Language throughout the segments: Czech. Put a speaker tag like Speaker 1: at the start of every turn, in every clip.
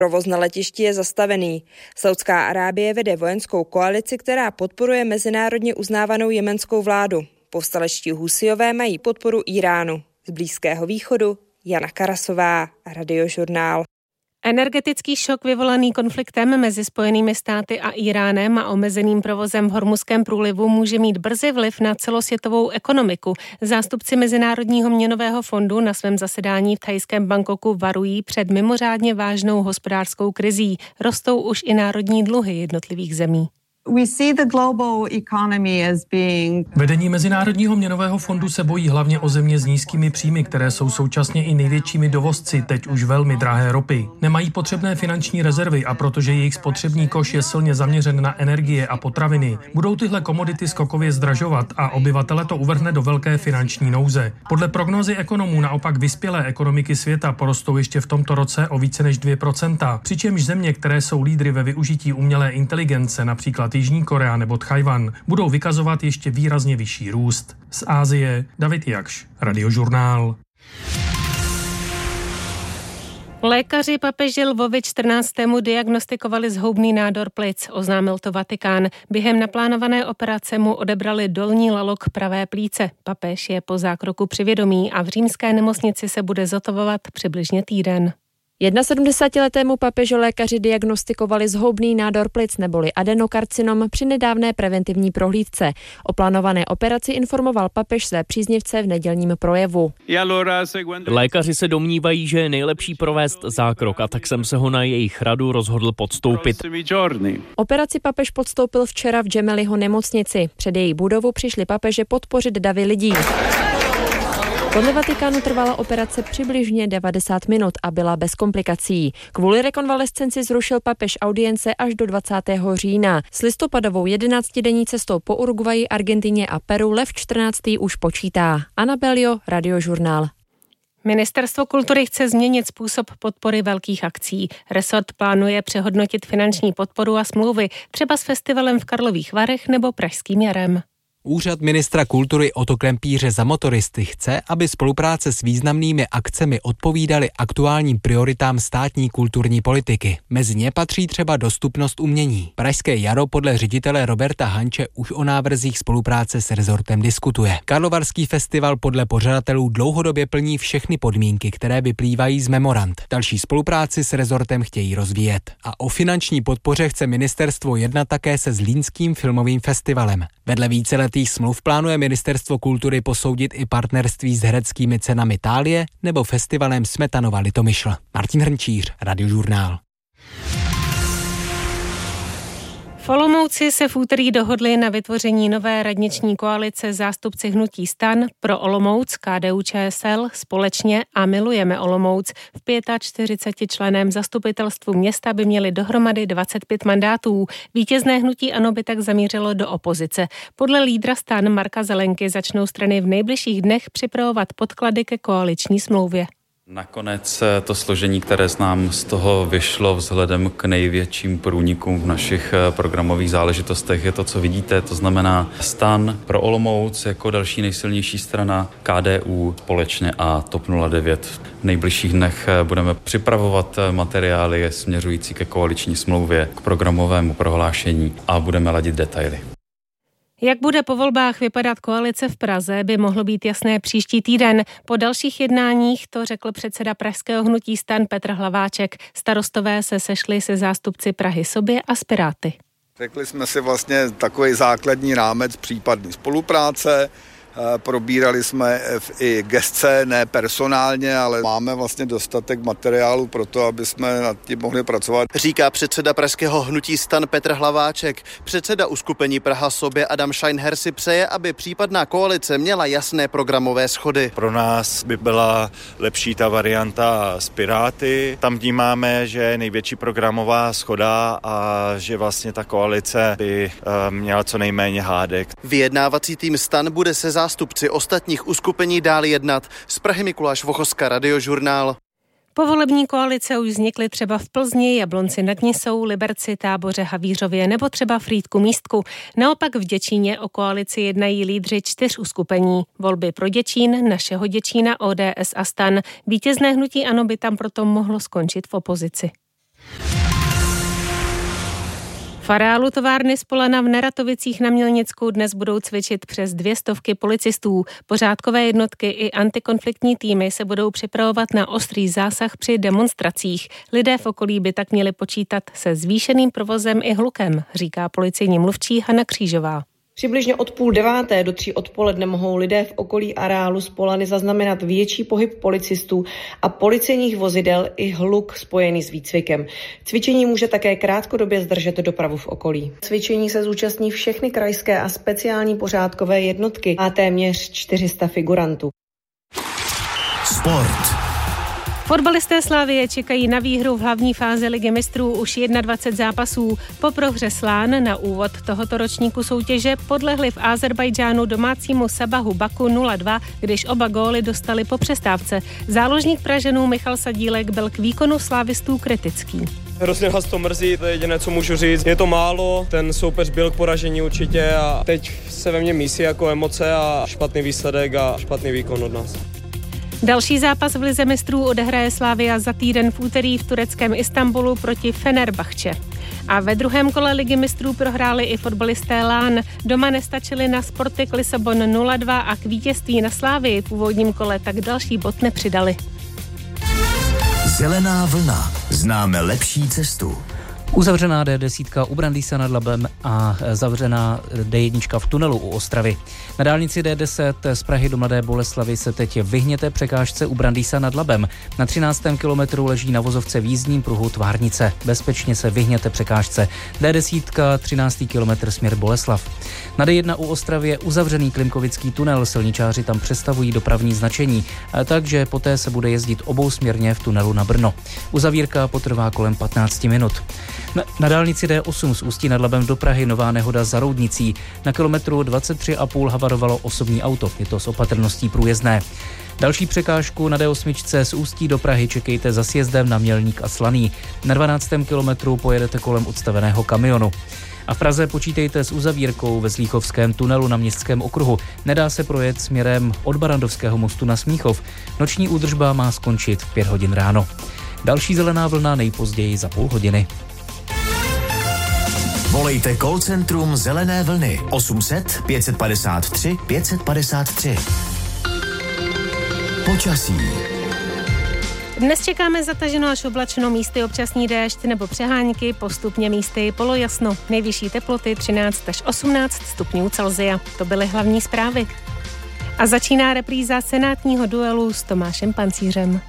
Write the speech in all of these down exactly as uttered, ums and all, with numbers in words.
Speaker 1: Provoz na letišti je zastavený. Saudská Arábie vede vojenskou koalici, která podporuje mezinárodně uznávanou jemenskou vládu. Povstalečtí Husijové mají podporu Íránu. Z Blízkého východu Jana Karasová, Radiožurnál.
Speaker 2: Energetický šok vyvolaný konfliktem mezi Spojenými státy a Íránem a omezeným provozem v Hormuzském průlivu může mít brzy vliv na celosvětovou ekonomiku. Zástupci Mezinárodního měnového fondu na svém zasedání v thajském Bangkoku varují před mimořádně vážnou hospodářskou krizí. Rostou už i národní dluhy jednotlivých zemí.
Speaker 3: Vedení Mezinárodního měnového fondu se bojí hlavně o země s nízkými příjmy, které jsou současně i největšími dovozci teď už velmi drahé ropy. Nemají potřebné finanční rezervy a protože jejich spotřební koš je silně zaměřen na energie a potraviny, budou tyhle komodity skokově zdražovat a obyvatele to uvrhne do velké finanční nouze. Podle prognózy ekonomů naopak vyspělé ekonomiky světa porostou ještě v tomto roce o více než dvě procenta, přičemž země, které jsou lídry ve využití umělé inteligence, například Jižní Korea nebo Tchajwan, budou vykazovat ještě výrazně vyšší růst. Z Asie David Jakš, Radiožurnál.
Speaker 2: Lékaři papeži Lvovi čtrnáctému diagnostikovali zhoubný nádor plic, oznámil to Vatikán. Během naplánované operace mu odebrali dolní lalok pravé plíce. Papež je po zákroku při vědomí a v římské nemocnici se bude zotavovat přibližně týden.
Speaker 4: sedmdesátiletému papeži lékaři diagnostikovali zhoubný nádor plic neboli adenokarcinom při nedávné preventivní prohlídce. O plánované operaci informoval papež své příznivce v nedělním projevu.
Speaker 5: Lékaři se domnívají, že je nejlepší provést zákrok a tak jsem se ho na jejich radu rozhodl podstoupit.
Speaker 4: Operaci papež podstoupil včera v Gemelliho nemocnici. Před její budovu přišli papeže podpořit davy lidí. Podle Vatikánu trvala operace přibližně devadesát minut a byla bez komplikací. Kvůli rekonvalescenci zrušil papež audience až do dvacátého října. S listopadovou jedenáctidenní cestou po Uruguayi, Argentině a Peru Lev čtrnáctý už počítá. Anabelio, Radiožurnál.
Speaker 2: Ministerstvo kultury chce změnit způsob podpory velkých akcí. Resort plánuje přehodnotit finanční podporu a smlouvy, třeba s festivalem v Karlových Varech nebo Pražským jarem.
Speaker 6: Úřad ministra kultury Otto Klempíře za motoristy chce, aby spolupráce s významnými akcemi odpovídaly aktuálním prioritám státní kulturní politiky. Mezi ně patří třeba dostupnost umění. Pražské jaro podle ředitele Roberta Hanče už o návrzích spolupráce s rezortem diskutuje. Karlovarský festival podle pořadatelů dlouhodobě plní všechny podmínky, které vyplývají z memorand. Další spolupráci s rezortem chtějí rozvíjet. A o finanční podpoře chce ministerstvo jednat také se Zlínským filmovým festivalem. Vedle víceletých smluv plánuje ministerstvo kultury posoudit i partnerství s hereckými cenami Thálie nebo festivalem Smetanova Litomyšl. Martin Hrnčíř, Radiožurnál.
Speaker 2: V Olomouci se v úterý dohodli na vytvoření nové radniční koalice zástupci hnutí STAN pro Olomouc, K D U Č S L, Společně a Milujeme Olomouc. V čtyřicetičlenném zastupitelstvu města by měli dohromady dvacet pět mandátů. Vítězné hnutí ANO by tak zamířilo do opozice. Podle lídra STAN Marka Zelenky začnou strany v nejbližších dnech připravovat podklady ke koaliční smlouvě.
Speaker 7: Nakonec to složení, které z nám z toho vyšlo vzhledem k největším průnikům v našich programových záležitostech, je to, co vidíte, to znamená STAN pro Olomouc jako další nejsilnější strana, K D U, Společně a TOP nula devět. V nejbližších dnech budeme připravovat materiály směřující ke koaliční smlouvě, k programovému prohlášení a budeme ladit detaily.
Speaker 2: Jak bude po volbách vypadat koalice v Praze, by mohlo být jasné příští týden. Po dalších jednáních to řekl předseda pražského hnutí STAN Petr Hlaváček. Starostové se sešli se zástupci Prahy sobě a s Piráty.
Speaker 8: Řekli jsme si vlastně takový základní rámec případné spolupráce. Probírali jsme i gesce, ne personálně, ale máme vlastně dostatek materiálu pro to, aby jsme nad tím mohli pracovat.
Speaker 9: Říká předseda pražského hnutí STAN Petr Hlaváček. Předseda uskupení Praha sobě Adam Scheinher si přeje, aby případná koalice měla jasné programové schody.
Speaker 10: Pro nás by byla lepší ta varianta s Piráty. Tam vnímáme, že je největší programová schoda a že vlastně ta koalice by měla co nejméně hádek.
Speaker 9: Vyjednávací tým STAN bude se zástupci ostatních uskupení dál jednat. Z Prahy Mikuláš Vochoska, Radiožurnál.
Speaker 2: Povolební koalice už vznikly třeba v Plzni, Jablonci nad Nisou, Liberci, Táboře, Havířově nebo třeba Frýdku Místku. Naopak v Děčíně o koalici jednají lídři čtyř uskupení. Volby pro Děčín, Našeho Děčína, O D S a STAN. Vítězné hnutí ANO by tam proto mohlo skončit v opozici. V areálu továrny Spolana v Neratovicích na Mělnicku dnes budou cvičit přes dvě stovky policistů. Pořádkové jednotky i antikonfliktní týmy se budou připravovat na ostrý zásah při demonstracích. Lidé v okolí by tak měli počítat se zvýšeným provozem i hlukem, říká policejní mluvčí Hana Křížová.
Speaker 11: Přibližně od půl deváté do tří odpoledne mohou lidé v okolí areálu Spolany zaznamenat větší pohyb policistů a policejních vozidel i hluk spojený s výcvikem. Cvičení může také krátkodobě zdržet dopravu v okolí. Cvičení se zúčastní všechny krajské a speciální pořádkové jednotky a téměř čtyři sta figurantů.
Speaker 12: Sport.
Speaker 2: Fotbalisté Slavie čekají na výhru v hlavní fázi Ligy mistrů už dvacet jedna zápasů. Po prohře Slán na úvod tohoto ročníku soutěže podlehli v Azerbajdžánu domácímu Sabahu Baku nula dva, když oba góly dostali po přestávce. Záložník Pražanů Michal Sadílek byl k výkonu slávistů kritický.
Speaker 13: Hrozně vás to mrzí, to je jediné, co můžu říct. Je to málo, ten soupeř byl k poražení určitě a teď se ve mně mísí jako emoce a špatný výsledek a špatný výkon od nás.
Speaker 2: Další zápas v Lize mistrů odehraje Slavia za týden v úterý v tureckém Istanbulu proti Fenerbahče. A ve druhém kole Ligy mistrů prohráli i fotbalisté Lán. Doma nestačili na Sporting Lisabon nula dva a k vítězství na Slavii v úvodním kole tak další bod nepřidali.
Speaker 12: Zelená vlna. Známe lepší cestu.
Speaker 14: Uzavřená D deset u Brandýsa nad Labem a zavřená D jedna v tunelu u Ostravy. Na dálnici D deset z Prahy do Mladé Boleslavi se teď vyhněte překážce u Brandýsa nad Labem. Na třináctém kilometru leží na vozovce v jízdním pruhu Tvárnice. Bezpečně se vyhněte překážce. D deset, třináctý kilometr směr Boleslav. Na D jedna u Ostravy je uzavřený Klimkovický tunel. Silničáři tam přestavují dopravní značení, takže poté se bude jezdit obousměrně v tunelu na Brno. Uzavírka potrvá kolem patnáct minut. Na, na dálnici D osm z Ústí nad Labem do Prahy nová nehoda za Roudnicí. Na kilometru dvacet tři a půl havarovalo osobní auto. Je to s opatrností průjezdné. Další překážku na D osm z Ústí do Prahy čekejte za sjezdem na Mělník a Slaný. Na dvanáctém kilometru pojedete kolem odstaveného kamionu. A v Praze počítejte s uzavírkou ve Zlíchovském tunelu na Městském okruhu. Nedá se projet směrem od Barandovského mostu na Smíchov. Noční údržba má skončit v pět hodin ráno. Další zelená vlna nejpozději za půl hodiny.
Speaker 12: Volejte call centrum Zelené vlny osm set pět padesát tři pět padesát tři. Počasí.
Speaker 2: Dnes čekáme zataženou až oblačenou, místy občasný déšť nebo přehánky, postupně místy polojasno. Nejvyšší teploty třináct až osmnáct stupňů Celsia. To byly hlavní zprávy. A začíná repríza senátního duelu s Tomášem Pancířem.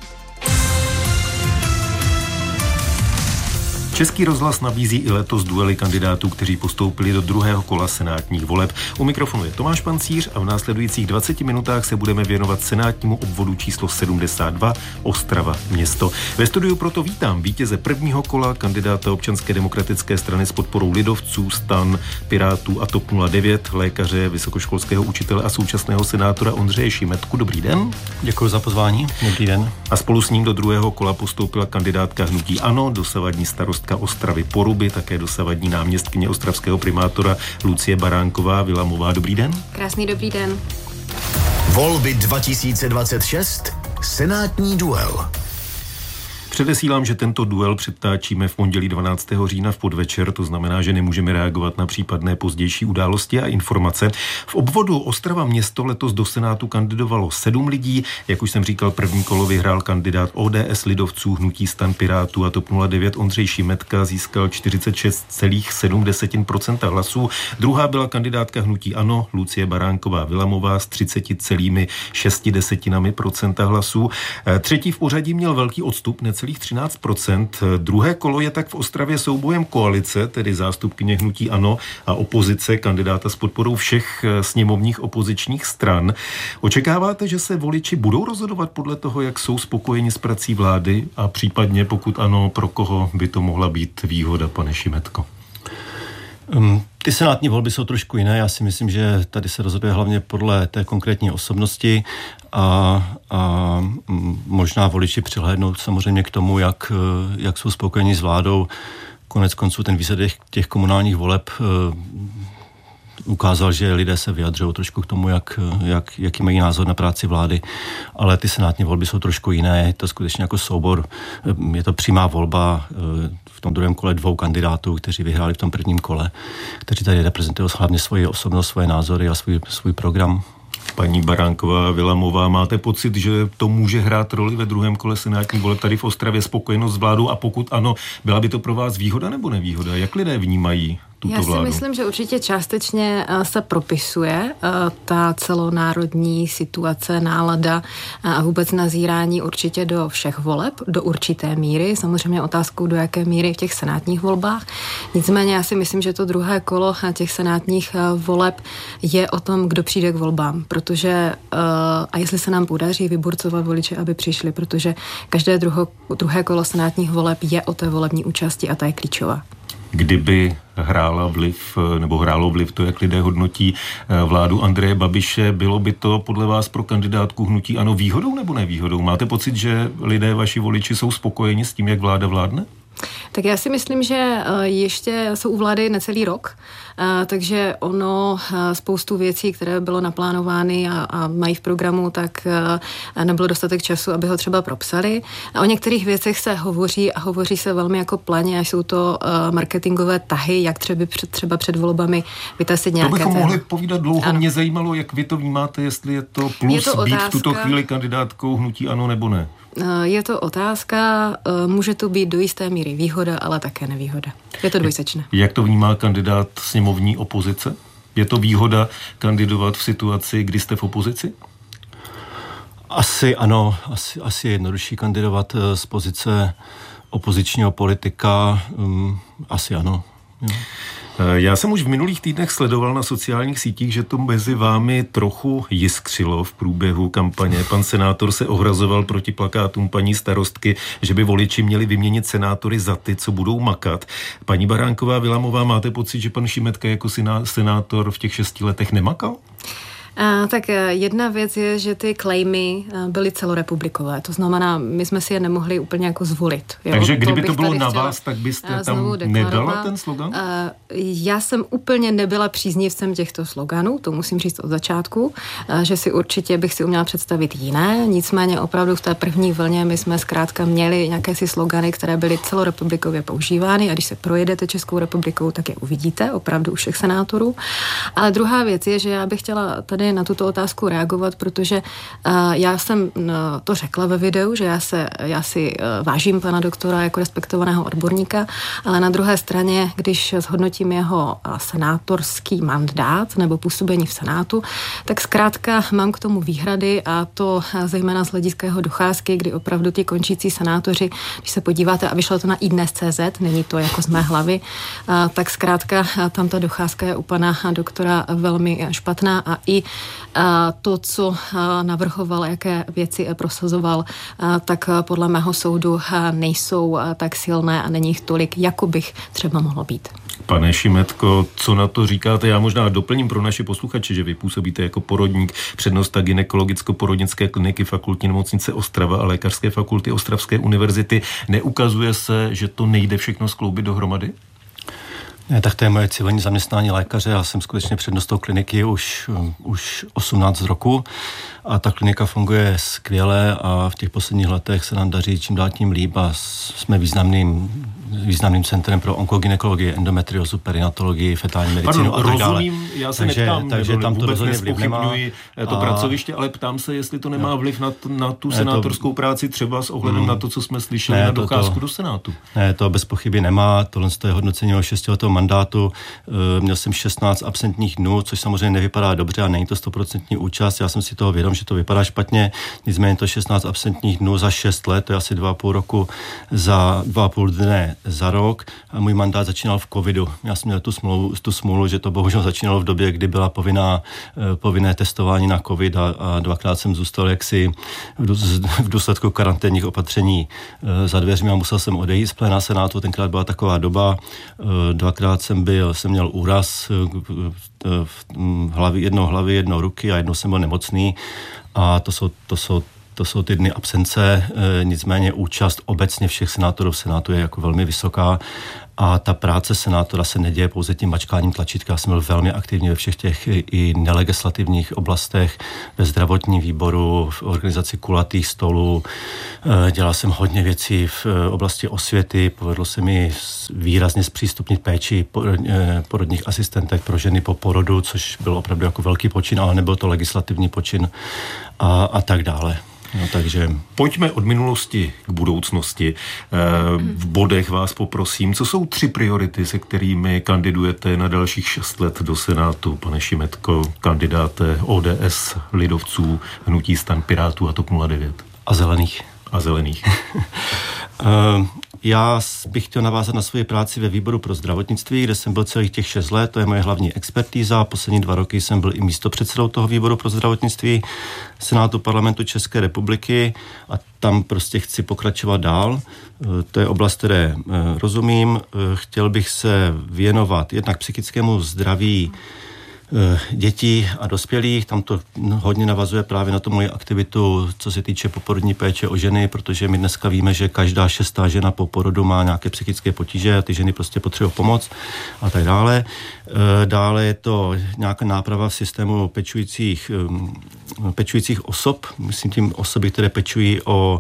Speaker 15: Český rozhlas nabízí i letos duely kandidátů, kteří postoupili do druhého kola senátních voleb. U mikrofonu je Tomáš Pancíř a v následujících dvaceti minutách se budeme věnovat senátnímu obvodu číslo sedmdesát dva Ostrava město. Ve studiu proto vítám vítěze prvního kola, kandidáta Občanské demokratické strany s podporou lidovců, STAN, Pirátů a TOP nula devět, lékaře, vysokoškolského učitele a současného senátora Ondřeje Šimetku. Dobrý den.
Speaker 16: Děkuji za pozvání. Dobrý den.
Speaker 15: A spolu s ním do druhého kola postoupila kandidátka hnutí ANO, dosavadní starostka Ostravy Poruby, také dosavadní náměstkyně ostravského primátora Lucie Baránková Vilamová. Dobrý den.
Speaker 17: Krásný dobrý den.
Speaker 12: Volby dva tisíce dvacet šest. Senátní duel.
Speaker 15: Předesílám, že tento duel předtáčíme v pondělí dvanáctého října v podvečer, to znamená, že nemůžeme reagovat na případné pozdější události a informace. V obvodu Ostrava město letos do Senátu kandidovalo sedm lidí. Jak už jsem říkal, první kolo vyhrál kandidát O D S, lidovců, hnutí STAN, Pirátů a TOP nula devět Ondřej Šimetka, získal čtyřicet šest celá sedm procenta hlasů. Druhá byla kandidátka hnutí ANO, Lucie Baránková Vilamová s třicet celá šest procenta hlasů. Třetí v pořadí měl velký odstup, necelých třináct procent. Druhé kolo je tak v Ostravě soubojem koalice, tedy zástupkyně hnutí ANO a opozice, kandidáta s podporou všech sněmovních opozičních stran. Očekáváte, že se voliči budou rozhodovat podle toho, jak jsou spokojeni s prací vlády a případně, pokud ano, pro koho by to mohla být výhoda, pane Šimetko?
Speaker 16: Um, ty senátní volby jsou trošku jiné. Já si myslím, že tady se rozhoduje hlavně podle té konkrétní osobnosti a, a možná voliči přihlédnout samozřejmě k tomu, jak, jak jsou spokojeni s vládou. Konec konců ten výsledek těch komunálních voleb ukázal, že lidé se vyjadřují trošku k tomu, jak, jak, jaký mají názor na práci vlády, ale ty senátní volby jsou trošku jiné, je to skutečně jako soubor, je to přímá volba v tom druhém kole dvou kandidátů, kteří vyhráli v tom prvním kole, kteří tady reprezentují hlavně svoji osobnost, svoje názory a svůj, svůj program.
Speaker 15: Paní Baránková Vilamová, máte pocit, že to může hrát roli ve druhém kole senátní voleb tady v Ostravě, spokojenost s vládou, a pokud ano, byla by to pro vás výhoda nebo nevýhoda? Jak lidé vnímají tuto
Speaker 17: Já si
Speaker 15: vládu?
Speaker 17: myslím, že určitě částečně se propisuje ta celonárodní situace, nálada a vůbec nazírání určitě do všech voleb, do určité míry. Samozřejmě otázkou, do jaké míry v těch senátních volbách. Nicméně já si myslím, že to druhé kolo těch senátních voleb je o tom, kdo přijde k volbám, protože a jestli se nám podaří vyburcovat voliče, aby přišli, protože každé druho, druhé kolo senátních voleb je o té volební účasti a ta je klíčová.
Speaker 15: Kdyby hrála vliv, nebo hrálo vliv to, jak lidé hodnotí vládu Andreje Babiše, bylo by to podle vás pro kandidátku hnutí ANO výhodou nebo nevýhodou? Máte pocit, že lidé, vaši voliči, jsou spokojeni s tím, jak vláda vládne?
Speaker 17: Tak já si myslím, že ještě jsou u vlády necelý rok, takže ono spoustu věcí, které bylo naplánovány a, a mají v programu, tak nebylo dostatek času, aby ho třeba propsali. A o některých věcech se hovoří a hovoří se velmi jako planě, až jsou to marketingové tahy, jak třeba před, třeba před volbami vytasit nějaké...
Speaker 15: To bychom
Speaker 17: téma.
Speaker 15: mohli povídat dlouho. Ano. Mě zajímalo, jak vy to vnímáte, jestli je to plus
Speaker 17: je to
Speaker 15: být
Speaker 17: otázka...
Speaker 15: v tuto chvíli kandidátkou hnutí ANO nebo ne.
Speaker 17: Je to otázka, může to být do jisté míry výhoda, ale také nevýhoda. Je to dvojsečné.
Speaker 15: Jak to vnímá kandidát sněmovní opozice? Je to výhoda kandidovat v situaci, kdy jste v opozici?
Speaker 16: Asi ano, asi, asi je jednodušší kandidovat z pozice opozičního politika. Um, asi ano. Jo.
Speaker 15: Já jsem už v minulých týdnech sledoval na sociálních sítích, že to mezi vámi trochu jiskřilo v průběhu kampaně. Pan senátor se ohrazoval proti plakátům paní starostky, že by voliči měli vyměnit senátory za ty, co budou makat. Paní Baránková Vilamová, máte pocit, že pan Šimetka jako senátor v těch šesti letech nemakal?
Speaker 17: A, tak jedna věc je, že ty claimy byly celorepublikové. To znamená, my jsme si je nemohli úplně jako zvolit. Jo?
Speaker 15: Takže kdyby to, to bylo na
Speaker 17: chtěla,
Speaker 15: vás, tak byste tam nedala ten slogan?
Speaker 17: A, já jsem úplně nebyla příznivcem těchto sloganů, to musím říct od začátku, a, že si určitě bych si uměla představit jiné. Nicméně opravdu v té první vlně my jsme zkrátka měli nějaké si slogany, které byly celorepublikově používány, a když se projedete Českou republikou, tak je uvidíte opravdu u všech senátorů. Ale druhá věc je, že já bych chtěla tady na tuto otázku reagovat, protože uh, já jsem uh, to řekla ve videu, že já, se, já si uh, vážím pana doktora jako respektovaného odborníka, ale na druhé straně, když zhodnotím jeho uh, senátorský mandát nebo působení v Senátu, tak zkrátka mám k tomu výhrady, a to uh, zejména z hlediska jeho docházky, kdy opravdu ti končící senátoři, když se podíváte, a vyšlo to na iDnes tečka cé zet, není to jako z mé hlavy, uh, tak zkrátka uh, tam ta docházka je u pana doktora velmi špatná, a i A to, co navrhoval, jaké věci prosazoval, tak podle mého soudu nejsou tak silné a není jich tolik, jako bych třeba mohlo být.
Speaker 15: Pane Šimetko, co na to říkáte? Já možná doplním pro naše posluchače, že vy působíte jako porodník, přednosta gynekologicko-porodnické kliniky Fakultní nemocnice Ostrava a Lékařské fakulty Ostravské univerzity. Neukazuje se, že to nejde všechno skloubit dohromady?
Speaker 16: Ne, tak to je moje civilní zaměstnání lékaře. Já jsem skutečně přednostou kliniky už, už osmnáct roku a ta klinika funguje skvěle a v těch posledních letech se nám daří čím dál tím líp a jsme významným, významným centrem pro onkogynekologii, endometriozu, perinatologii, fetální medicínu
Speaker 15: Pardon,
Speaker 16: a tak dále.
Speaker 15: Rozumím, já se
Speaker 16: takže,
Speaker 15: neptám,
Speaker 16: takže tam to rozhodně vliv nemá.
Speaker 15: To
Speaker 16: a...
Speaker 15: pracoviště, ale ptám se, jestli to nemá vliv na, na tu senátorskou to... práci, třeba s ohledem mm, na to, co jsme slyšeli ne, na docházku to, do Senátu.
Speaker 16: Ne, to bez pochyby nemá. Tohle je hodnocení o šestiletého mandátu. Měl jsem šestnáct absentních dnů, což samozřejmě nevypadá dobře a není to stoprocentní účast. Já jsem si toho vědom, že to vypadá špatně. Nicméně to šestnáct absentních dnů za šest let, to je asi dva a půl roku za dva a půl dne za rok. A můj mandát začínal v covidu. Já jsem měl tu smůlu, tu smůlu, že to bohužel začínalo v době, kdy byla povinná, povinné testování na covid a, a dvakrát jsem zůstal jaksi v důsledku karanténních opatření za dveřmi a musel jsem odejít z pléna Senátu. Tenkrát byla taková doba. Dvakrát jsem byl, jsem měl úraz v hlavě, jednou hlavy, jednou ruky a jednou jsem byl nemocný a to jsou, to jsou To jsou ty dny absence, e, nicméně účast obecně všech senátorů v Senátu je jako velmi vysoká a ta práce senátora se neděje pouze tím mačkáním tlačítka. Já jsem byl velmi aktivní ve všech těch i nelegislativních oblastech, ve zdravotním výboru, v organizaci kulatých stolů. Dělal jsem hodně věcí v oblasti osvěty, povedlo se mi výrazně zpřístupnit péči porodních asistentek pro ženy po porodu, což byl opravdu jako velký počin, ale nebyl to legislativní počin a, a tak dále. No, takže...
Speaker 15: Pojďme od minulosti k budoucnosti. V bodech vás poprosím, co jsou tři priority, se kterými kandidujete na dalších šest let do Senátu, pane Šimetko, kandidáte O D S, lidovců, hnutí STAN, Pirátů a TOP nula devět.
Speaker 16: A zelených.
Speaker 15: A zelených.
Speaker 16: Já bych chtěl navázat na svoji práci ve výboru pro zdravotnictví, kde jsem byl celých těch šest let, to je moje hlavní expertíza. Poslední dva roky jsem byl i místopředsedou toho výboru pro zdravotnictví Senátu Parlamentu České republiky a tam prostě chci pokračovat dál. To je oblast, které rozumím. Chtěl bych se věnovat jednak psychickému zdraví dětí a dospělých. Tam to hodně navazuje právě na tu moji aktivitu, co se týče poporodní péče o ženy, protože my dneska víme, že každá šestá žena po porodu má nějaké psychické potíže a ty ženy prostě potřebují pomoc a tak dále. Dále je to nějaká náprava v systému pečujících, pečujících osob, myslím tím osoby, které pečují o,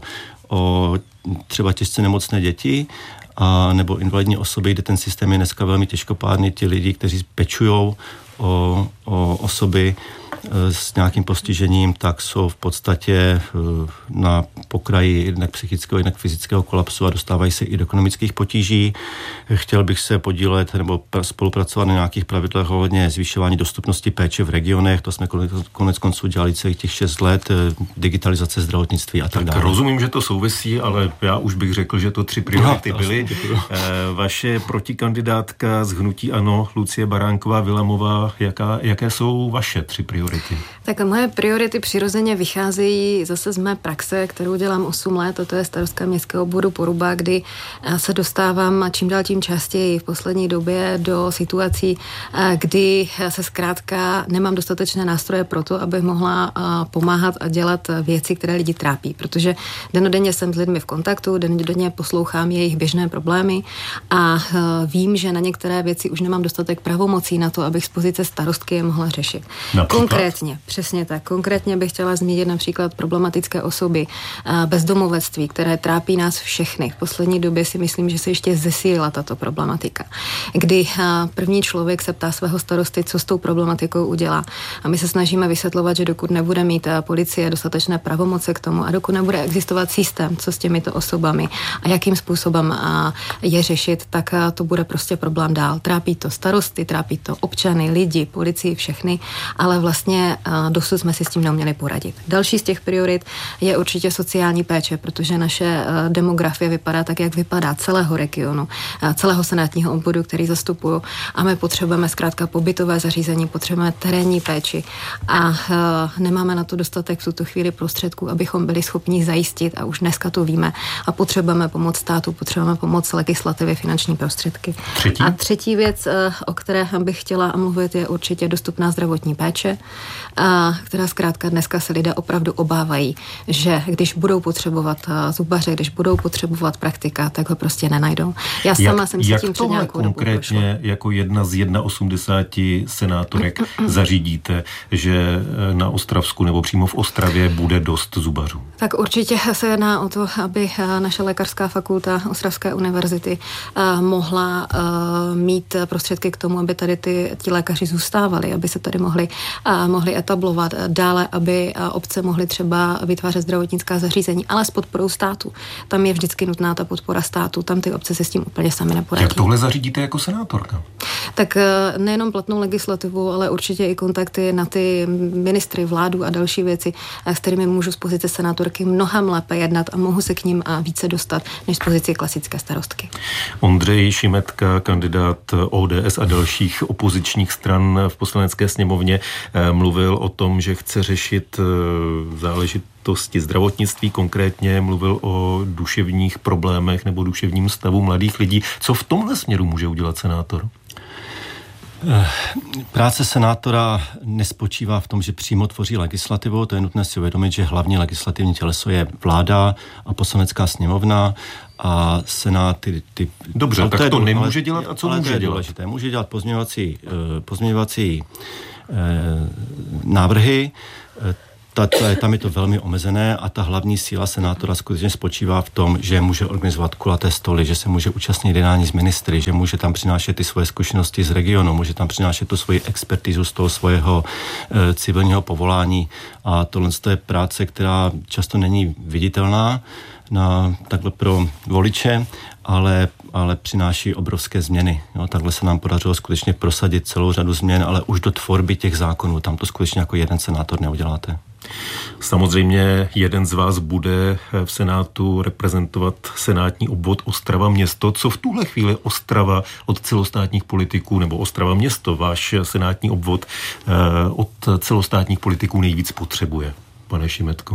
Speaker 16: o třeba těžce nemocné děti, a nebo invalidní osoby, kde ten systém je dneska velmi těžkopádný. Ti lidi, kteří pečujou o, o osoby s nějakým postižením, tak jsou v podstatě na pokraji jednak psychického, jednak fyzického kolapsu a dostávají se i do ekonomických potíží. Chtěl bych se podílet nebo spolupracovat na nějakých pravidlech ohledně zvyšování dostupnosti péče v regionech. To jsme konec konců dělali celých těch šest let, digitalizace zdravotnictví a tak, tak dále.
Speaker 15: Rozumím, že to souvisí, ale já už bych řekl, že to tři priority no, byly. Vaše protikandidátka z hnutí ANO, Lucie Baránková Vilamová, jaká, jaké jsou vaše tři priority?
Speaker 17: Tak moje priority přirozeně vycházejí zase z mé praxe, kterou dělám osm let, a to je starostka městského obvodu Poruba, kdy se dostávám čím dál tím častěji v poslední době do situací, kdy se zkrátka nemám dostatečné nástroje pro to, abych mohla pomáhat a dělat věci, které lidi trápí, protože dennodenně jsem s lidmi v kontaktu, dennodenně poslouchám jejich běžné problémy a vím, že na některé věci už nemám dostatek pravomocí na to, abych z pozice starostky je mohla řešit. Konkrétně, přesně tak. Konkrétně bych chtěla zmínit například problematické osoby, bezdomovectví, které trápí nás všechny. V poslední době si myslím, že se ještě zesílila tato problematika. Kdy první člověk se ptá svého starosty, co s tou problematikou udělá. A my se snažíme vysvětlovat, že dokud nebude mít policie dostatečné pravomoce k tomu a dokud nebude existovat systém, co s těmito osobami a jakým způsobem je řešit, tak to bude prostě problém dál. Trápí to starosty, trápí to občany, lidi, policii, všechny, ale vlastně dosud jsme si s tím neuměli poradit. Další z těch priorit je určitě sociální péče, protože naše demografie vypadá tak, jak vypadá celého regionu, celého senátního obvodu, který zastupuju, a my potřebujeme zkrátka pobytové zařízení, potřebujeme terénní péči a nemáme na to dostatek v tuto chvíli prostředků, abychom byli schopni zajistit, a už dneska to víme, a potřebujeme pomoc státu, potřebujeme pomoc legislativy, finanční prostředky.
Speaker 15: Třetí?
Speaker 17: A třetí věc, o které bych chtěla mluvit, je určitě dostupná zdravotní péče, a která zkrátka dneska se lidé opravdu obávají, že když budou potřebovat zubaře, když budou potřebovat praktika, tak ho prostě nenajdou. Já sama
Speaker 15: jak,
Speaker 17: jsem si tím před nějakou dobu prošla.
Speaker 15: Jak konkrétně jako jedna z osmdesáti jedna senátorek zařídíte, že na Ostravsku nebo přímo v Ostravě bude dost zubařů?
Speaker 17: Tak určitě se jedná o to, aby naše lékařská fakulta Ostravské univerzity mohla mít prostředky k tomu, aby tady ty, ti lékaři zůstávali, aby se tady mohli, mohli etablovat dále, aby obce mohly třeba vytvářet zdravotnická zařízení, ale s podporou státu. Tam je vždycky nutná ta podpora státu, tam ty obce se s tím úplně sami neporadí.
Speaker 15: Jak tohle zařídíte jako senátorka?
Speaker 17: Tak nejenom platnou legislativu, ale určitě i kontakty na ty ministry, vládu a další věci, s kterými můžu z pozice senátorky mnohem lépe jednat a mohu se k ním více dostat, než z pozice klasické starostky.
Speaker 15: Ondřej Šimetka, kandidát O D S a dalších opozičních stran v poslanecké sněmovně, mluvil o tom, že chce řešit záležitosti zdravotnictví, konkrétně mluvil o duševních problémech nebo duševním stavu mladých lidí. Co v tomhle směru může udělat senátor?
Speaker 16: Práce senátora nespočívá v tom, že přímo tvoří legislativu, to je nutné si uvědomit, že hlavní legislativní těleso je vláda a poslanecká sněmovna a senát ty... ty
Speaker 15: Dobře, tak to, to nemůže ale, dělat a co
Speaker 16: ale
Speaker 15: může
Speaker 16: to je
Speaker 15: dělat?
Speaker 16: Důležité. Může dělat pozměňovací, pozměňovací eh, návrhy, Ta, ta, tam je to velmi omezené a ta hlavní síla senátora skutečně spočívá v tom, že může organizovat kulaté stoly, že se může účastnit jednání s ministry, že může tam přinášet ty svoje zkušenosti z regionu, může tam přinášet tu svoji expertizu z toho svého e, civilního povolání a tohle je práce, která často není viditelná na, takhle pro voliče, ale, ale přináší obrovské změny. Jo, takhle se nám podařilo skutečně prosadit celou řadu změn, ale už do tvorby těch zákonů, tam to skutečně jako jeden senátor neuděláte.
Speaker 15: Samozřejmě jeden z vás bude v Senátu reprezentovat senátní obvod Ostrava město. Co v tuhle chvíli Ostrava od celostátních politiků, nebo Ostrava město, váš senátní obvod od celostátních politiků nejvíc potřebuje, pane Šimetko?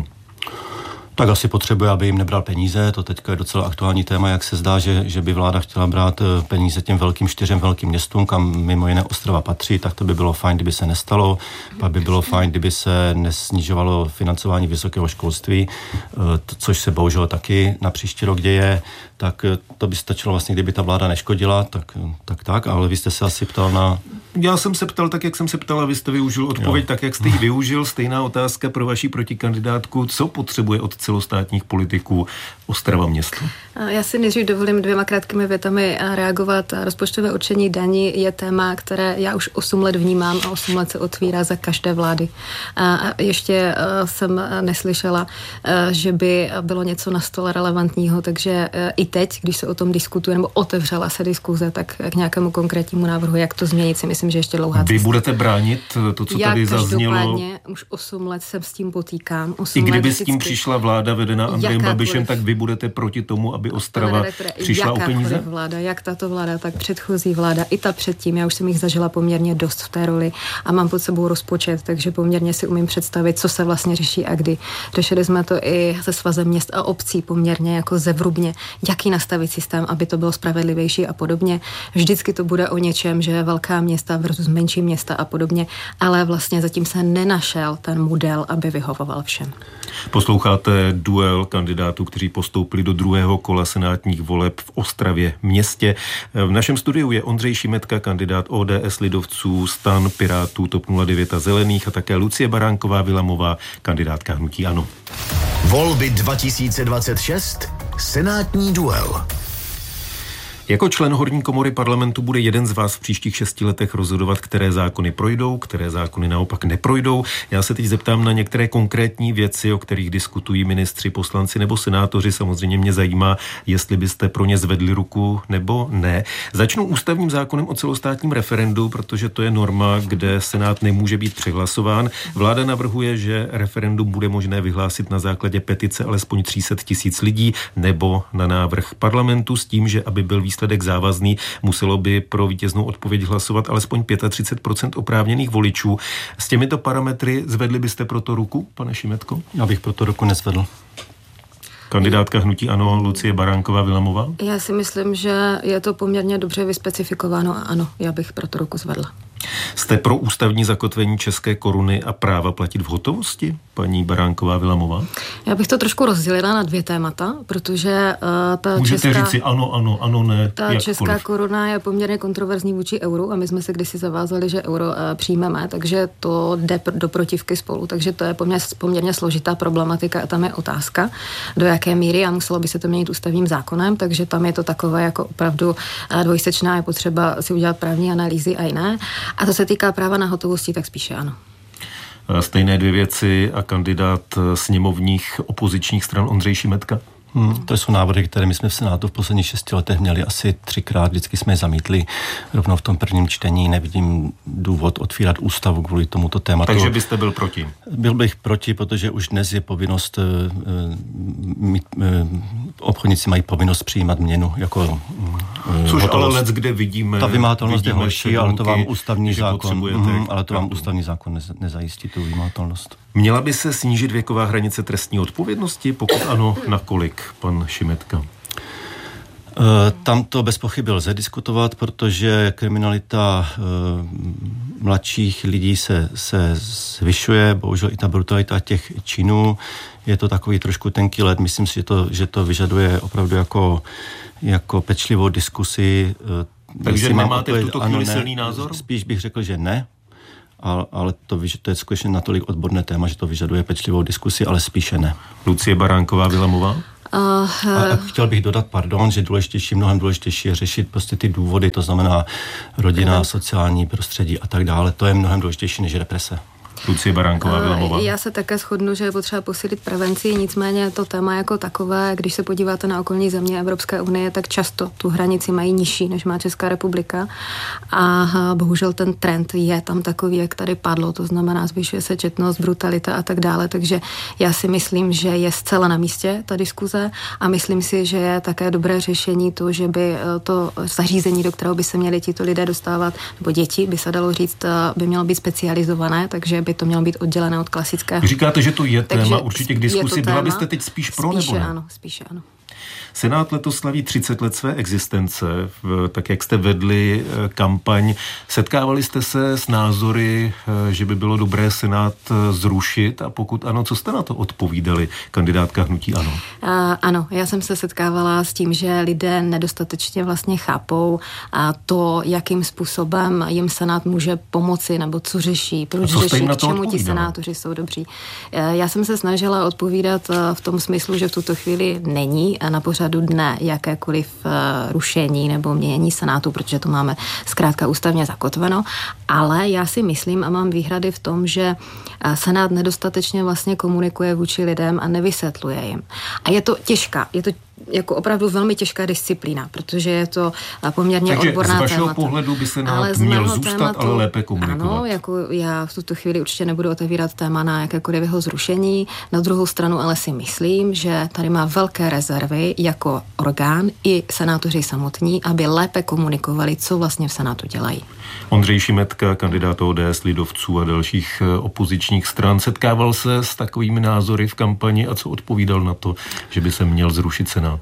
Speaker 16: Tak asi potřebuje, aby jim nebral peníze. To teďka je docela aktuální téma, jak se zdá, že, že by vláda chtěla brát peníze těm velkým čtyřem velkým městům, kam mimo jiné Ostrava patří, tak to by bylo fajn, kdyby se nestalo. Pak by bylo fajn, kdyby se nesnižovalo financování vysokého školství, což se bohužel taky na příští rok děje. Tak to by stačilo vlastně, kdyby ta vláda neškodila, tak tak, tak ale vy jste se asi ptal na...
Speaker 15: Já jsem se ptal tak, jak jsem se ptal a vy jste využil odpověď jo. tak, jak jste ji využil. Stejná otázka pro vaši protikandidátku. Co potřebuje od celostátních politiků Ostrava město?
Speaker 17: Já si nejdřív dovolím dvěma krátkými větami reagovat. Rozpočtové určení daní je téma, které já už osm let vnímám a osm let se otvírá za každé vlády. A ještě jsem neslyšela, že by bylo něco na stole relevantního, takže i teď, když se o tom diskutuje, nebo otevřela se diskuze, tak k nějakému konkrétnímu návrhu, jak to změnit, si myslím, že ještě dlouhá cesta.
Speaker 15: Vy budete bránit to, co
Speaker 17: já
Speaker 15: tady zaznělo?
Speaker 17: Já každopádně už osm let se s tím potýkám.
Speaker 15: I kdyby s tím přišla vláda vedená Andrejem Babišem, tak vy budete proti tomu, aby Ostrava přišla o peníze?
Speaker 17: Vláda, jak tato vláda, tak předchozí vláda, i ta předtím, já už jsem jich zažila poměrně dost v té roli a mám pod sebou rozpočet, takže poměrně si umím představit, co se vlastně řeší a kdy. Řešili jsme to i se Svazem měst a obcí poměrně jako zevrubně, jaký nastavit systém, aby to bylo spravedlivější a podobně. Vždycky to bude o něčem, že velká města versus menší města a podobně, ale vlastně zatím se nenašel ten model, aby vyhovoval všem.
Speaker 15: Posloucháte duel kandidátů, kteří postoupili do druhého kola senátních voleb v Ostravě městě. V našem studiu je Ondřej Šimetka, kandidát O D S, lidovců, STAN, Pirátů, TOP nula devět a Zelených a také Lucie Baránková Vilamová, kandidátka hnutí ANO.
Speaker 12: Volby dva tisíce dvacet šest, senátní duel.
Speaker 15: Jako člen horní komory parlamentu bude jeden z vás v příštích šesti letech rozhodovat, které zákony projdou, které zákony naopak neprojdou. Já se teď zeptám na některé konkrétní věci, o kterých diskutují ministři, poslanci nebo senátoři. Samozřejmě mě zajímá, jestli byste pro ně zvedli ruku nebo ne. Začnu ústavním zákonem o celostátním referendu, protože to je norma, kde senát nemůže být přehlasován. Vláda navrhuje, že referendum bude možné vyhlásit na základě petice alespoň tři sta tisíc lidí nebo na návrh parlamentu s tím, že aby byl výsledek závazný, muselo by pro vítěznou odpověď hlasovat alespoň třicet pět procent oprávněných voličů. S těmito parametry zvedli byste pro to ruku, pane Šimetko?
Speaker 16: Já bych pro to ruku nezvedl.
Speaker 15: Kandidátka hnutí ANO Lucie Baránková Vilamová?
Speaker 17: Já si myslím, že je to poměrně dobře vyspecifikováno a ano, já bych pro to ruku zvedla.
Speaker 15: Jste pro ústavní zakotvení české koruny a práva platit v hotovosti, paní Baránková Vilamová?
Speaker 17: Já bych to trošku rozdělila na dvě témata, protože uh, ta
Speaker 15: Můžete
Speaker 17: česká...
Speaker 15: říct si ano, ano, ano, ne,
Speaker 17: Ta
Speaker 15: jakkoliv.
Speaker 17: česká koruna je poměrně kontroverzní vůči euru a my jsme se kdysi zavázali, že euro uh, přijmeme, takže to jde pr- do protivky spolu, takže to je poměrně, poměrně složitá problematika a tam je otázka, do jaké míry a muselo by se to měnit ústavním zákonem, takže tam je to takové jako opravdu uh, dvojsečná, je potřeba si udělat právní analýzy a jiné. A to se týká práva na hotovosti, tak spíše ano.
Speaker 15: Stejné dvě věci a kandidát sněmovních opozičních stran Ondřej Šimetka?
Speaker 16: Hmm, to jsou návrhy, které my jsme v Senátu v posledních šesti letech měli asi třikrát, vždycky jsme je zamítli rovnou v tom prvním čtení. Nevidím důvod otvírat ústavu kvůli tomuto tématu.
Speaker 15: Takže byste byl proti?
Speaker 16: Byl bych proti, protože už dnes je povinnost, mít, obchodníci mají povinnost přijímat měnu jako
Speaker 15: Což
Speaker 16: hotovost.
Speaker 15: Ale let, kde vidíme...
Speaker 16: Ta vymahatelnost je horší, ale to vám ústavní zákon, mm, ale to vám
Speaker 15: pravdu.
Speaker 16: ústavní zákon nez, nezajistí tu vymahatelnost.
Speaker 15: Měla by se snížit věková hranice trestní odpovědnosti? Pokud ano, na kolik, pan Šimetka?
Speaker 16: Tam to bez pochyby lze diskutovat, protože kriminalita mladších lidí se, se zvyšuje, bohužel i ta brutalita těch činů. Je to takový trošku tenký led. Myslím si, že to, že to vyžaduje opravdu jako, jako pečlivou diskusi.
Speaker 15: Takže nemáte v tuto chvíli silný názor?
Speaker 16: Spíš bych řekl, že ne. Ale to, to je skutečně natolik odborné téma, že to vyžaduje pečlivou diskusi, ale spíše ne.
Speaker 15: Lucie Baránková Vilemová?
Speaker 16: Uh, a chtěl bych dodat, pardon, že důležitější, mnohem důležitější je řešit prostě ty důvody, to znamená rodina, sociální prostředí a tak dále. To je mnohem důležitější než represe.
Speaker 15: Lucie Baránková Vilemová.
Speaker 17: Já se také shodnu, že je potřeba posílit prevenci, nicméně to téma jako takové, když se podíváte na okolní země Evropské unie, tak často tu hranici mají nižší, než má Česká republika a bohužel ten trend je tam takový, jak tady padlo, to znamená zvyšuje se četnost, brutalita a tak dále, takže já si myslím, že je zcela na místě ta diskuze a myslím si, že je také dobré řešení to, že by to zařízení, do kterého by se měli tito lidé dostávat, nebo děti, by se dalo říct, by mělo být specializované, takže by to mělo být oddělené od klasického.
Speaker 15: Vy říkáte, že to je téma takže určitě k diskusi. Byla byste teď spíš pro
Speaker 17: spíše
Speaker 15: nebo ne?
Speaker 17: Ano, spíše ano.
Speaker 15: Senát letos slaví třicet let své existence, tak jak jste vedli kampaň. Setkávali jste se s názory, že by bylo dobré Senát zrušit a pokud ano, co jste na to odpovídali, kandidátka hnutí ANO?
Speaker 17: Uh, ano, já jsem se setkávala s tím, že lidé nedostatečně vlastně chápou a to, jakým způsobem jim Senát může pomoci nebo co řeší, proč řeší, k čemu ti senátoři jsou dobří. Uh, já jsem se snažila odpovídat v tom smyslu, že v tuto chvíli není na pořadu dne jakékoliv uh, rušení nebo měnění Senátu, protože to máme zkrátka ústavně zakotveno, ale já si myslím a mám výhrady v tom, že uh, Senát nedostatečně vlastně komunikuje vůči lidem a nevysvětluje jim. A je to těžká, je to jako opravdu velmi těžká disciplína, protože je to poměrně
Speaker 15: takže
Speaker 17: odborná témata.
Speaker 15: Takže z vašeho témata. pohledu by se nám měl zůstat, tématu, ale lépe komunikovat.
Speaker 17: Ano, jako já v tuto chvíli určitě nebudu otevírat téma na jakékoliv jeho zrušení. Na druhou stranu ale si myslím, že tady má velké rezervy jako orgán i senátoři samotní, aby lépe komunikovali, co vlastně v Senátu dělají.
Speaker 15: Ondřej Šimetka, kandidát O D S, lidovců a dalších opozičních stran, setkával se s takovými názory v kampani a co odpovídal na to, že by se měl zrušit Senát?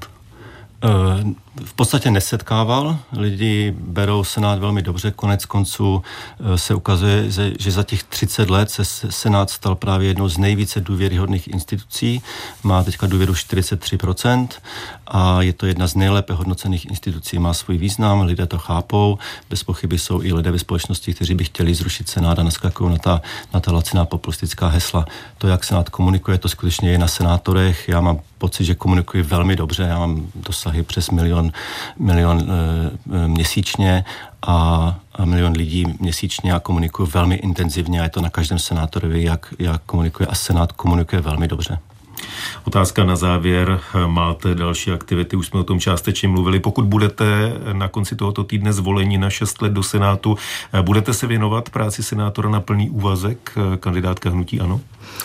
Speaker 16: V podstatě nesetkával. Lidi berou Senát velmi dobře. Konec konců se ukazuje, že za těch třicet let se Senát stal právě jednou z nejvíce důvěryhodných institucí. Má teďka důvěru čtyřicet tři procent a je to jedna z nejlépe hodnocených institucí. Má svůj význam, lidé to chápou. Bez pochyby jsou i lidé ve společnosti, kteří by chtěli zrušit Senát a naskakují na ta, na ta laciná populistická hesla. To, jak Senát komunikuje, to skutečně je na senátorech. Já mám pocit, že komunikuji velmi dobře. Já mám dosahy přes milion, milion e, měsíčně a, a milion lidí měsíčně a komunikuji velmi intenzivně a je to na každém senátorovi, jak, jak komunikuje a Senát komunikuje velmi dobře.
Speaker 15: Otázka na závěr. Máte další aktivity, už jsme o tom částečně mluvili. Pokud budete na konci tohoto týdne zvoleni na šest let do Senátu, budete se věnovat práci senátora na plný úvazek, kandidátka hnutí ANO?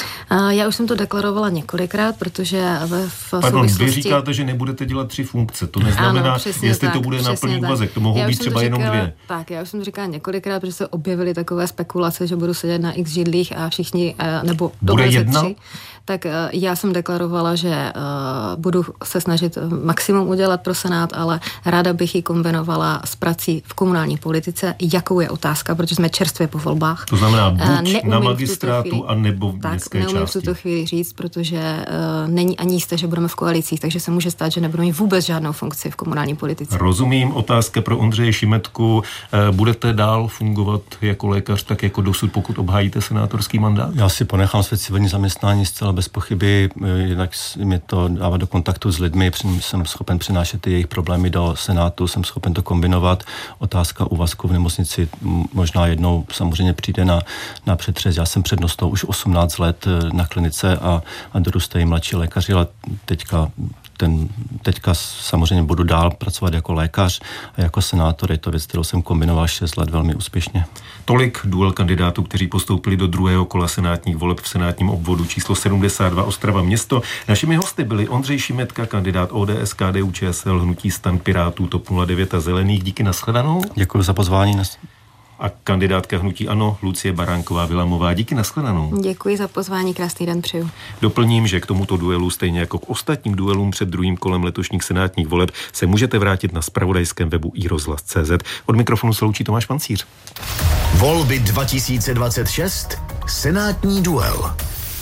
Speaker 17: Já už jsem to deklarovala několikrát, protože v
Speaker 15: Pardon,
Speaker 17: souvislosti...
Speaker 15: vy říkáte, že nebudete dělat tři funkce. To neznamená, ano, jestli
Speaker 17: tak,
Speaker 15: to bude na plný úvazek. To mohou
Speaker 17: já
Speaker 15: být třeba to říkala, jenom dvě.
Speaker 17: Tak, já už jsem to říkala několikrát, protože se objevily takové spekulace, že budu sedět na x židlích a všichni, nebo
Speaker 15: bude jedna?
Speaker 17: Tři. Tak já jsem deklarovala, že uh, budu se snažit maximum udělat pro Senát, ale ráda bych ji kombinovala s prací v komunální politice, jakou je otázka, protože jsme čerstvě po volbách.
Speaker 15: To znamená buď uh, na magistrátu, a nebo v městské části.
Speaker 17: Tak, neumím v tuto chvíli říct, protože uh, není ani jisté, že budeme v koalicích, takže se může stát, že nebudeme mít vůbec žádnou funkci v komunální politice.
Speaker 15: Rozumím. Otázka pro Ondřeje Šimetku. Uh, budete dál fungovat jako lékař, tak jako dosud, pokud obhájíte senátorský mandát?
Speaker 16: Já si ponechám své civilní zaměstnání zcela bez pochyby, jednak mě to dává do kontaktu s lidmi, jsem schopen přinášet jejich problémy do Senátu, jsem schopen to kombinovat. Otázka úvazku v nemocnici možná jednou samozřejmě přijde na, na přetřes. Já jsem přednostou už osmnáct let na klinice a, a dorůstají mladší lékaři, ale teďka Ten, teďka samozřejmě budu dál pracovat jako lékař a jako senátor. Je to věc, kterou jsem kombinoval šest let velmi úspěšně.
Speaker 15: Tolik duel kandidátů, kteří postoupili do druhého kola senátních voleb v senátním obvodu číslo sedmdesát dva Ostrava město. Našimi hosty byli Ondřej Šimetka, kandidát O D S, K D U Č S L, hnutí STAN, Pirátů, TOP nula devět a Zelených. Díky, nashledanou.
Speaker 16: Děkuji za pozvání.
Speaker 15: a kandidátka hnutí ANO Lucie Baránková-Vilamová. Díky, nashledanou.
Speaker 17: Děkuji za pozvání, krásný den přeju.
Speaker 15: Doplním, že k tomuto duelu, stejně jako k ostatním duelům před druhým kolem letošních senátních voleb, se můžete vrátit na zpravodajském webu i rozhlas tečka cé zet. Od mikrofonu se loučí Tomáš Pancíř.
Speaker 12: Volby dva tisíce dvacet šest. Senátní duel.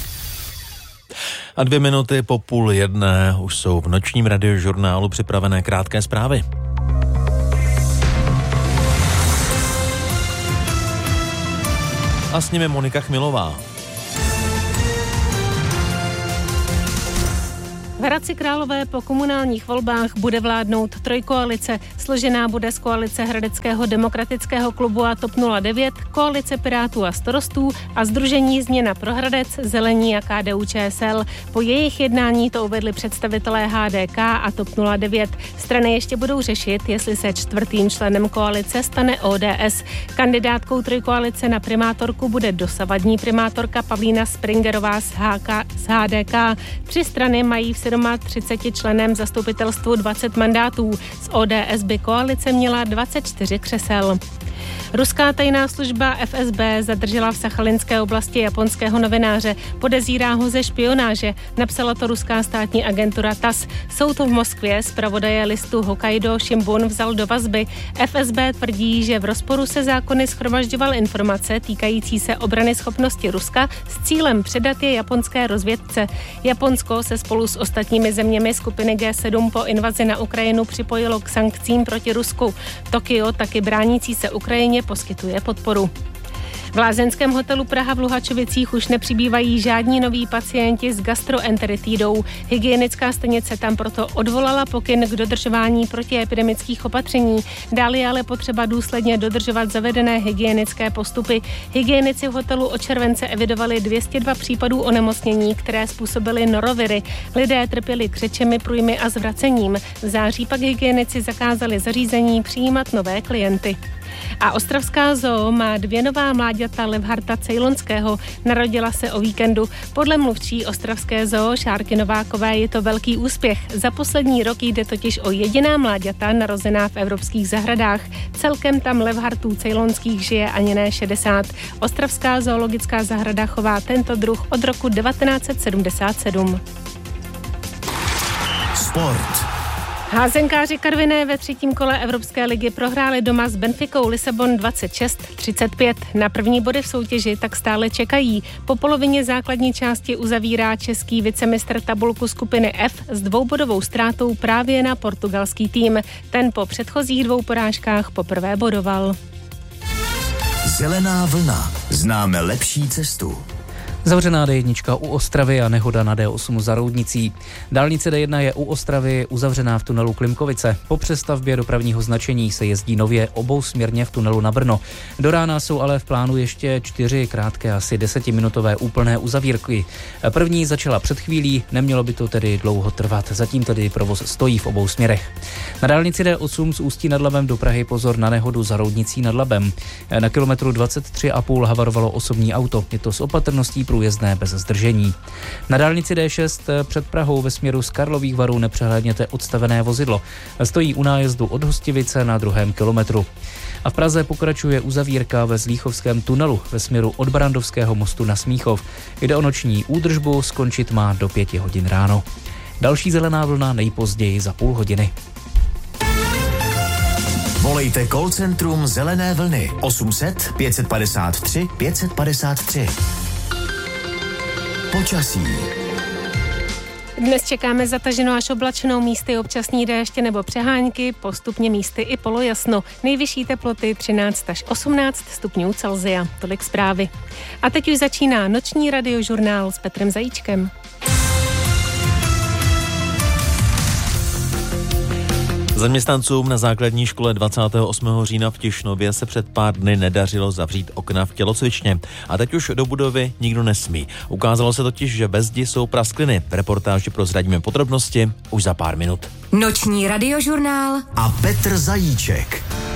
Speaker 18: A dvě minuty po půl jedné už jsou v nočním radiožurnálu připravené krátké zprávy. A s nimi Monika Chmilová.
Speaker 2: V Hradci Králové po komunálních volbách bude vládnout trojkoalice. Složená bude z koalice Hradeckého demokratického klubu a TOP nula devět, koalice Pirátů a Starostů a sdružení Změna pro Hradec, Zelení a K D U Č S L. Po jejich jednání to uvedli představitelé H D K a TOP nula devět. Strany ještě budou řešit, jestli se čtvrtým členem koalice stane O D S. Kandidátkou trojkoalice na primátorku bude dosavadní primátorka Pavlína Springerová z, H K, z H D K. Tři strany mají v třiceti sedmi členem zastupitelstvu dvacet mandátů. Z O D S by koalice měla dvacet čtyři křesel. Ruská tajná služba F S B zadržela v Sachalinské oblasti japonského novináře. Podezírá ho ze špionáže, napsala to ruská státní agentura T A S. Soud v Moskvě zpravodaje listu Hokkaido Shimbun vzal do vazby. F S B tvrdí, že v rozporu se zákony shromažďoval informace týkající se obrany schopnosti Ruska s cílem předat je japonské rozvědce. Japonsko se spolu s ostatními zeměmi skupiny G sedm po invazi na Ukrajinu připojilo k sankcím proti Rusku. Tokio, taky bránící se Ukrajině, poskytuje podporu. V lázeňském hotelu Praha v Luhačovicích už nepřibývají žádní noví pacienti s gastroenteritidou. Hygienická stanice tam proto odvolala pokyn k dodržování protiepidemických opatření. Dále je ale potřeba důsledně dodržovat zavedené hygienické postupy. Hygienici v hotelu od července evidovali dvě stě dva případů onemocnění, které způsobily noroviry. Lidé trpěli křečemi, průjmy a zvracením. V září pak hygienici zakázali zařízení přijímat nové klienty. A ostravská zoo má dvě nová mláďata levharta ceylonského. Narodila se o víkendu. Podle mluvčí ostravské zoo Šárky Novákové je to velký úspěch. Za poslední rok jde totiž o jediná mláďata narozená v evropských zahradách. Celkem tam levhartů ceylonských žije ani ne šedesát. Ostravská zoologická zahrada chová tento druh od roku devatenáct set sedmdesát sedm.
Speaker 12: Sport.
Speaker 2: Házenkáři Karviné ve třetím kole Evropské ligy prohráli doma s Benficou Lisabon dvacet šest třicet pět. Na první body v soutěži tak stále čekají. Po polovině základní části uzavírá český vicemistr tabulku skupiny F s dvoubodovou ztrátou právě na portugalský tým. Ten po předchozích dvou porážkách poprvé bodoval.
Speaker 12: Zelená vlna. Známe lepší cestu.
Speaker 14: Zavřená D jedna u Ostravy a nehoda na D osm za Roudnicí. Dálnice D jedna je u Ostravy uzavřená v tunelu Klimkovice. Po přestavbě dopravního značení se jezdí nově obousměrně v tunelu na Brno. Do rána jsou ale v plánu ještě čtyři krátké, asi desetiminutové úplné uzavírky. První začala před chvílí, nemělo by to tedy dlouho trvat. Zatím tedy provoz stojí v obou směrech. Na dálnici D osm z Ústí nad Labem do Prahy pozor na nehodu za Roudnicí nad Labem. Na kilometru dvacet tři a půl havarovalo osobní auto. Je to s opatrností průjezdné bez zdržení. Na dálnici D šest před Prahou ve směru z Karlových Varů nepřehlédněte odstavené vozidlo. Stojí u nájezdu od Hostivice na druhém kilometru. A v Praze pokračuje uzavírka ve Zlíchovském tunelu ve směru od Barandovského mostu na Smíchov. Jde o noční údržbu, skončit má do pěti hodin ráno. Další zelená vlna nejpozději za půl hodiny.
Speaker 12: Volejte call centrum Zelené vlny osm set pět padesát tři pět padesát tři. Počasí.
Speaker 2: Dnes čekáme zataženou až oblačenou, místy občasní déště nebo přehánky, postupně místy i polojasno. Nejvyšší teploty třináct až osmnáct stupňů Celsia. Tolik zprávy. A teď už začíná noční radiožurnál s Petrem Zajíčkem.
Speaker 18: Zaměstnancům na základní škole dvacátého osmého října v Tišnově se před pár dny nedařilo zavřít okna v tělocvičně. A teď už do budovy nikdo nesmí. Ukázalo se totiž, že ve zdi jsou praskliny. V reportáži prozradíme podrobnosti už za pár minut.
Speaker 12: Noční radiožurnál a Petr Zajíček.